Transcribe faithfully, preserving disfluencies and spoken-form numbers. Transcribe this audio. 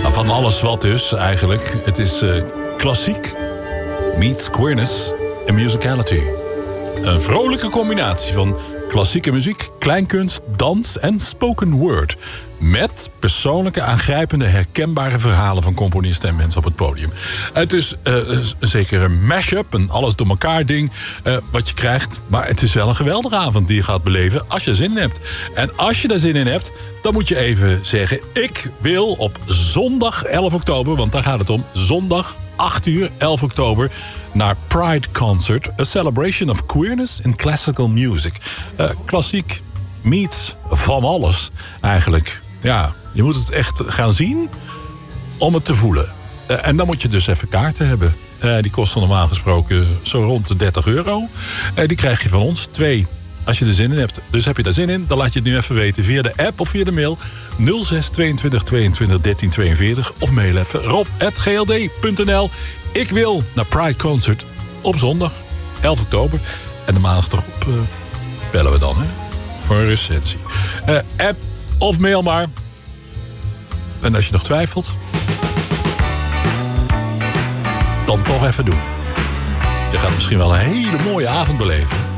Van alles wat dus, eigenlijk. Het is uh, klassiek, meets queerness en musicality. Een vrolijke combinatie van klassieke muziek, kleinkunst, dans en spoken word. Met persoonlijke, aangrijpende, herkenbare verhalen van componisten en mensen op het podium. Het is uh, zeker een mash-up, een alles door elkaar ding uh, wat je krijgt. Maar het is wel een geweldige avond die je gaat beleven als je zin in hebt. En als je daar zin in hebt, dan moet je even zeggen: ik wil op zondag elf oktober, want daar gaat het om, zondag acht uur, elf oktober, naar Pride Concert. A celebration of queerness in classical music. Uh, klassiek meets van alles, eigenlijk. Ja, je moet het echt gaan zien om het te voelen. Uh, en dan moet je dus even kaarten hebben. Uh, die kosten normaal gesproken zo rond de dertig euro. Uh, die krijg je van ons. Twee, als je er zin in hebt. Dus heb je daar zin in, dan laat je het nu even weten via de app of via de mail nul zes tweeëntwintig tweeëntwintig dertien tweeënveertig of mail even rob at g l d punt n l. Ik wil naar Pride Concert op zondag elf oktober. En de maandag erop uh, bellen we dan, hè? Voor een recensie. Uh, app of mail maar. En als je nog twijfelt, dan toch even doen. Je gaat misschien wel een hele mooie avond beleven.